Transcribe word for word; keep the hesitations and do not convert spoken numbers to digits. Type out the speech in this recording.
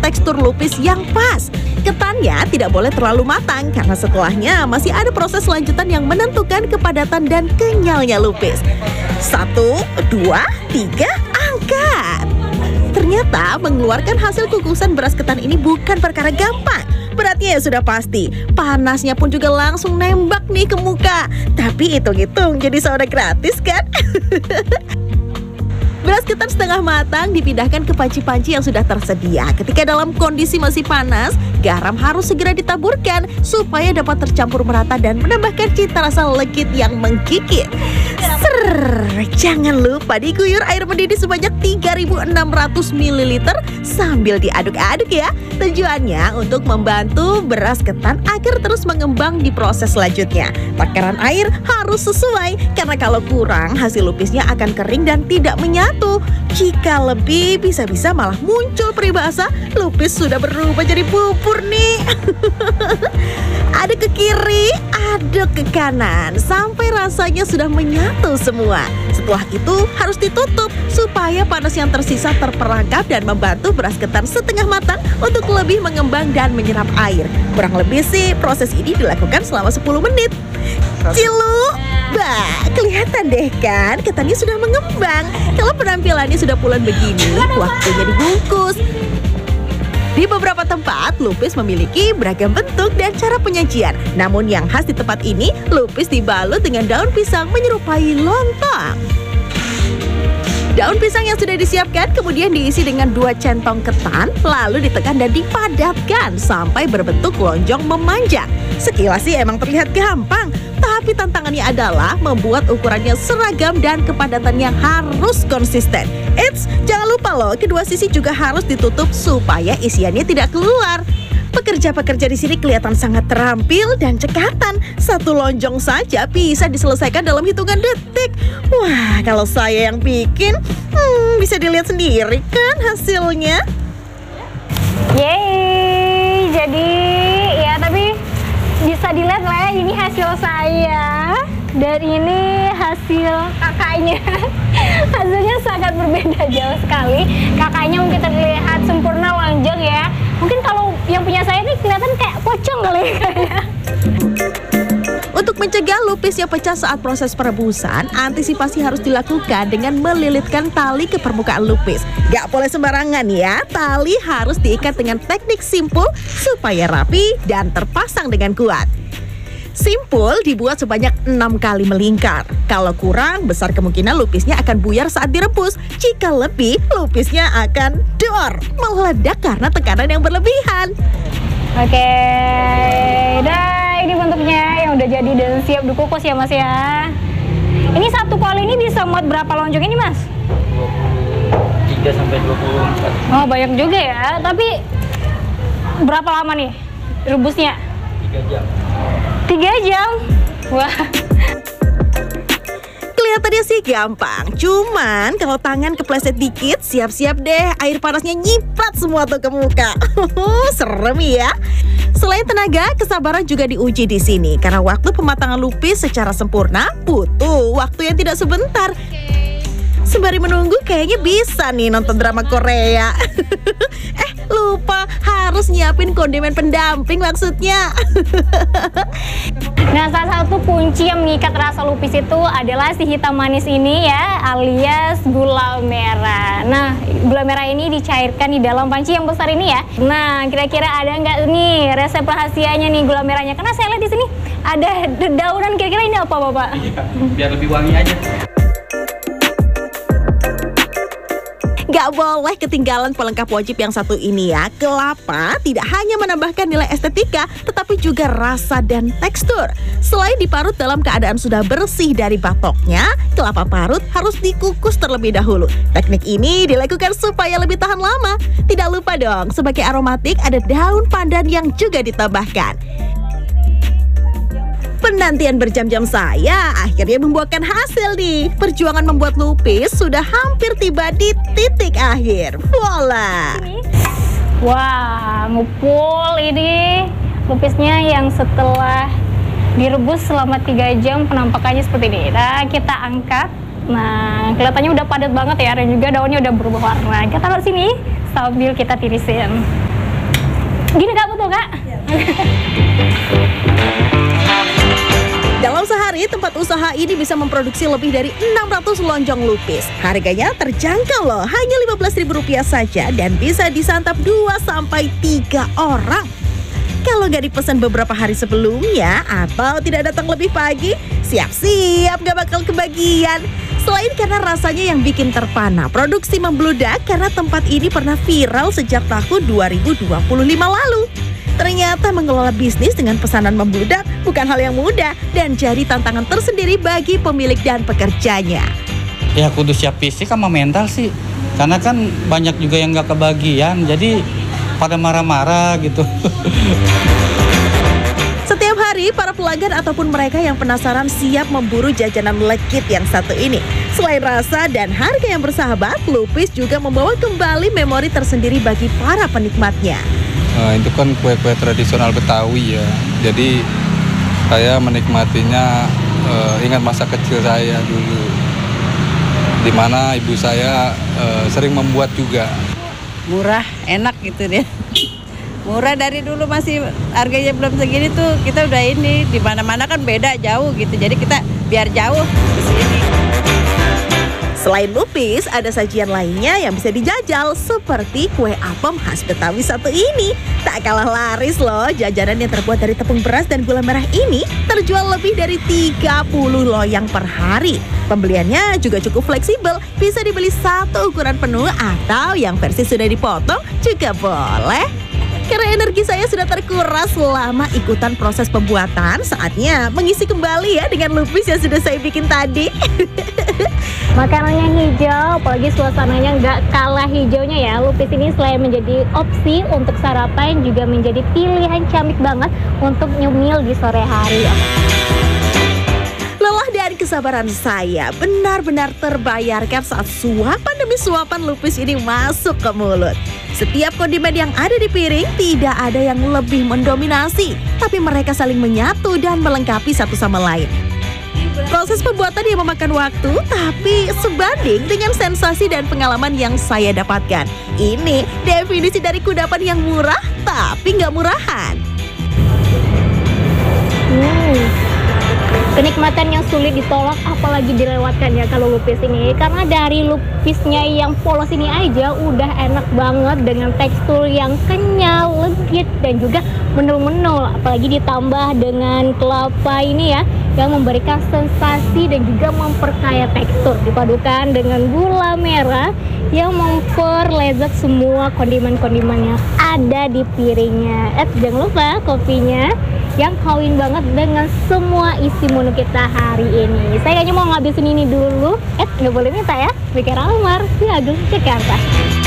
tekstur lupis yang pas. Ketannya tidak boleh terlalu matang karena setelahnya masih ada proses lanjutan yang menentukan kepadatan dan kenyalnya lupis. Satu, dua, tiga, angkat. Ternyata mengeluarkan hasil kukusan beras ketan ini bukan perkara gampang. Beratnya ya sudah pasti, panasnya pun juga langsung nembak nih ke muka. Tapi hitung-hitung jadi saudara gratis kan? Beras ketan setengah matang dipindahkan ke panci-panci yang sudah tersedia. Ketika dalam kondisi masih panas, garam harus segera ditaburkan supaya dapat tercampur merata dan menambahkan cita rasa legit yang menggigit. Ser, jangan lupa diguyur air mendidih sebanyak tiga ribu enam ratus mililiter sambil diaduk-aduk ya. Tujuannya untuk membantu beras ketan agar terus mengembang di proses selanjutnya. Takaran air harus sesuai karena kalau kurang hasil lupisnya akan kering dan tidak menyatu. Jika lebih bisa-bisa malah muncul peribahasa lupis sudah berubah jadi bubur nih. Aduk ke kiri, aduk ke kanan sampai rasanya sudah menyatu semua. Setelah itu harus ditutup supaya panas yang tersisa terperangkap dan membantu beras ketan setengah matang untuk lebih mengembang dan menyerap air. Kurang lebih sih proses ini dilakukan selama sepuluh menit. Cilu, bah, kelihatan deh kan ketannya sudah mengembang. Kalau penampilannya sudah pulen begini, waktunya dibungkus. Di beberapa tempat, lupis memiliki beragam bentuk dan cara penyajian. Namun yang khas di tempat ini, lupis dibalut dengan daun pisang menyerupai lontong. Daun pisang yang sudah disiapkan kemudian diisi dengan dua centong ketan, lalu ditekan dan dipadatkan sampai berbentuk lonjong memanjang. Sekilas sih emang terlihat gampang, tapi tantangannya adalah membuat ukurannya seragam dan kepadatannya harus konsisten. Eits, jangan lupa loh, kedua sisi juga harus ditutup supaya isiannya tidak keluar. Pekerja-pekerja di sini kelihatan sangat terampil dan cekatan. Satu lonjong saja bisa diselesaikan dalam hitungan detik. Wah, kalau saya yang bikin, hmm, bisa dilihat sendiri kan hasilnya. Yeay, jadi ya tapi bisa dilihat lah ya, ini hasil saya dan ini hasil kakaknya. Hasilnya sangat berbeda jauh sekali. Kakaknya mungkin terlihat sempurna lonjong ya. Mungkin kalau yang punya saya ini kelihatan kayak pocong kali ya. Untuk mencegah lupisnya pecah saat proses perebusan, antisipasi harus dilakukan dengan melilitkan tali ke permukaan lupis. Gak boleh sembarangan ya, tali harus diikat dengan teknik simpul supaya rapi dan terpasang dengan kuat. Simpul dibuat sebanyak enam kali melingkar. Kalau kurang, besar kemungkinan lupisnya akan buyar saat direbus. Jika lebih, lupisnya akan dor, meledak karena tekanan yang berlebihan. Oke, dah ini bentuknya yang udah jadi dan siap dikukus ya mas ya. Ini satu kali ini bisa muat berapa lonjong ini mas? tiga sampai dua puluh empat. Oh banyak juga ya, tapi berapa lama nih rebusnya? tiga jam. tiga jam? Wah. Kelihatannya sih gampang, cuman kalau tangan kepleset dikit, siap-siap deh air panasnya nyiprat semua tuh ke muka. Serem ya. Selain tenaga, kesabaran juga diuji di sini karena waktu pematangan lupis secara sempurna butuh waktu yang tidak sebentar. Sembari menunggu kayaknya bisa nih nonton drama Korea. Eh lupa harus nyiapin kondimen pendamping maksudnya. Nah salah satu kunci yang mengikat rasa lupis itu adalah si hitam manis ini ya, alias gula merah. Nah gula merah ini dicairkan di dalam panci yang besar ini ya. Nah kira-kira ada nggak nih resep rahasianya nih gula merahnya? Karena saya lihat di sini ada dedaunan, kira-kira ini apa bapak? Iya, biar lebih wangi aja. Gak boleh ketinggalan pelengkap wajib yang satu ini ya. Kelapa tidak hanya menambahkan nilai estetika, tetapi juga rasa dan tekstur. Selain diparut dalam keadaan sudah bersih dari batoknya, kelapa parut harus dikukus terlebih dahulu. Teknik ini dilakukan supaya lebih tahan lama. Tidak lupa dong, sebagai aromatik ada daun pandan yang juga ditambahkan. Penantian berjam-jam saya akhirnya membuahkan hasil nih. Perjuangan membuat lupis sudah hampir tiba di titik akhir. Voila! Wah, ngupul ini lupisnya yang setelah direbus selama tiga jam penampakannya seperti ini. Nah, kita angkat. Nah, kelihatannya udah padat banget ya, dan juga daunnya udah berubah warna. Kita taruh sini sambil kita tirisin. Gini Kak, betul Kak? Dalam sehari, tempat usaha ini bisa memproduksi lebih dari enam ratus lonjong lupis. Harganya terjangkau loh, hanya lima belas ribu rupiah saja dan bisa disantap dua sampai tiga orang. Kalau nggak dipesan beberapa hari sebelumnya atau tidak datang lebih pagi, siap-siap nggak bakal kebagian. Selain karena rasanya yang bikin terpana, produksi membludak karena tempat ini pernah viral sejak tahun dua ribu dua puluh lima lalu. Ternyata mengelola bisnis dengan pesanan membludak bukan hal yang mudah dan jadi tantangan tersendiri bagi pemilik dan pekerjanya. Ya kudu siap fisik sama mental sih. Karena kan banyak juga yang nggak kebagian, jadi pada marah-marah gitu. Setiap hari, para pelanggan ataupun mereka yang penasaran siap memburu jajanan legit yang satu ini. Selain rasa dan harga yang bersahabat, lupis juga membawa kembali memori tersendiri bagi para penikmatnya. Nah, itu kan kue-kue tradisional Betawi ya. Jadi saya menikmatinya uh, ingat masa kecil saya dulu, di mana ibu saya uh, sering membuat juga. Murah, enak gitu deh. Murah dari dulu masih harganya belum segini tuh kita udah ini di mana-mana kan beda jauh gitu. Jadi kita biar jauh di sini. Selain lupis, ada sajian lainnya yang bisa dijajal seperti kue apem khas Betawi satu ini. Tak kalah laris loh, jajanan yang terbuat dari tepung beras dan gula merah ini terjual lebih dari tiga puluh loyang per hari. Pembeliannya juga cukup fleksibel, bisa dibeli satu ukuran penuh atau yang versi sudah dipotong juga boleh. Karena energi saya sudah terkuras selama ikutan proses pembuatan, saatnya mengisi kembali ya dengan lupis yang sudah saya bikin tadi. Makanannya hijau, apalagi suasananya nggak kalah hijaunya ya. Lupis ini selain menjadi opsi untuk sarapan, juga menjadi pilihan camik banget untuk nyemil di sore hari. Lelah dan kesabaran saya benar-benar terbayarkan saat suapan demi suapan lupis ini masuk ke mulut. Setiap kondimen yang ada di piring tidak ada yang lebih mendominasi, tapi mereka saling menyatu dan melengkapi satu sama lain. Proses pembuatan yang memakan waktu, tapi sebanding dengan sensasi dan pengalaman yang saya dapatkan. Ini definisi dari kudapan yang murah, tapi nggak murahan. Hmm. Kenikmatan yang sulit ditolak apalagi dilewatkan ya kalau lupis ini. Karena dari lupisnya yang polos ini aja udah enak banget dengan tekstur yang kenyal, legit dan juga menul-menul. Apalagi ditambah dengan kelapa ini ya, yang memberikan sensasi dan juga memperkaya tekstur. Dipadukan dengan gula merah yang memperlezat semua kondimen-kondimen yang ada di piringnya. Eh jangan lupa kopinya yang kawin banget dengan semua isi menu kita hari ini. Saya kayaknya mau ngabisin ini dulu. Eh nggak boleh minta ya. Pikir Almar, di Agung, Jakarta.